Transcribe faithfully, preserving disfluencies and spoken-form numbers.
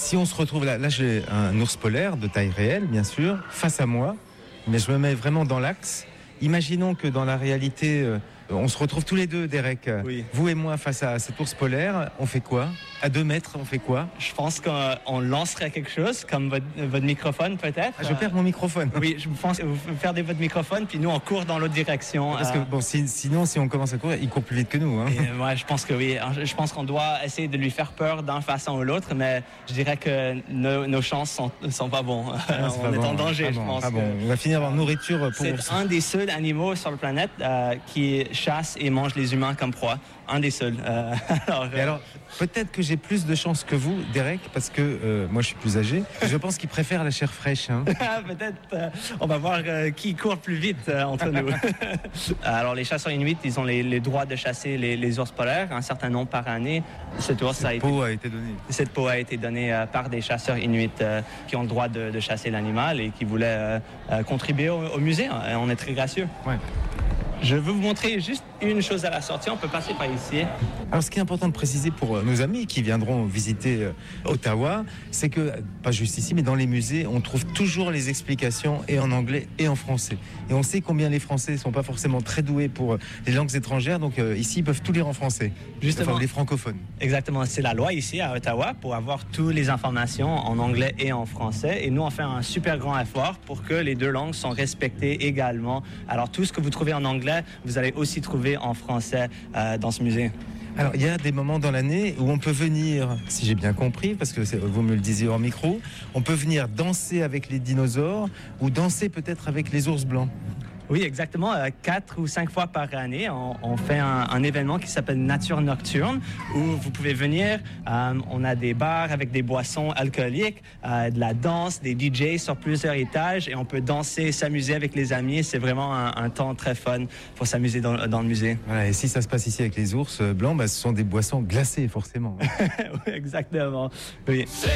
si on se retrouve là, là j'ai un ours polaire de taille réelle, bien sûr, face à moi, mais je me mets vraiment dans l'axe. Imaginons que dans la réalité, euh, on se retrouve tous les deux, Derek. Oui. Vous et moi face à cet ours polaire, on fait quoi? À deux mètres, on fait quoi? Je pense qu'on lancerait quelque chose, comme votre, votre microphone peut-être. Ah, je perds mon microphone. Oui, je pense que vous perdez votre microphone, puis nous on court dans l'autre direction. Parce que bon, si, sinon, si on commence à courir, il court plus vite que nous. Hein. Et, ouais, je pense que oui. Je pense qu'on doit essayer de lui faire peur d'un façon ou l'autre, mais je dirais que nos, nos chances sont, sont pas bons. Ah, on pas est bon. en danger, ah je bon. pense. Ah bon. On va finir en nourriture pour. C'est un des seuls animaux sur la planète euh, qui chasse et mange les humains comme proie. Un des seuls. Euh, alors, Et alors, peut-être que j'ai plus de chance que vous, Derek, parce que euh, moi je suis plus âgé. Je pense qu'il préfère la chair fraîche. Hein. Peut-être. Euh, on va voir euh, qui court plus vite euh, entre nous. Alors, les chasseurs inuits, ils ont les, les droits de chasser les, les ours polaires, un certain nombre par année. Cette, ours Cette a peau été, a été donnée. Cette peau a été donnée euh, par des chasseurs inuits euh, qui ont le droit de, de chasser l'animal et qui voulaient euh, euh, contribuer au, au musée. On est très gracieux. Ouais. Je veux vous montrer juste une chose à la sortie. On peut passer par ici. Alors, ce qui est important de préciser pour nos amis qui viendront visiter Ottawa, c'est que, pas juste ici, mais dans les musées, on trouve toujours les explications et en anglais et en français. Et on sait combien les Français ne sont pas forcément très doués pour les langues étrangères. Donc, euh, ici, ils peuvent tout lire en français. Justement. Enfin, les francophones. Exactement. C'est la loi ici à Ottawa pour avoir toutes les informations en anglais et en français. Et nous, on fait un super grand effort pour que les deux langues sont respectées également. Alors, tout ce que vous trouvez en anglais, vous allez aussi trouver en français euh, dans ce musée. Alors, il y a des moments dans l'année où on peut venir, si j'ai bien compris, parce que vous me le disiez hors micro, on peut venir danser avec les dinosaures ou danser peut-être avec les ours blancs. Oui, exactement. Euh, quatre ou cinq fois par année, on, on fait un, un événement qui s'appelle Nature Nocturne, où vous pouvez venir. Euh, on a des bars avec des boissons alcooliques, euh, de la danse, des D Js sur plusieurs étages, et on peut danser, s'amuser avec les amis. C'est vraiment un, un temps très fun pour s'amuser dans, dans le musée. Voilà, et si ça se passe ici avec les ours blancs, bah, ce sont des boissons glacées, forcément. Oui, exactement. Oui.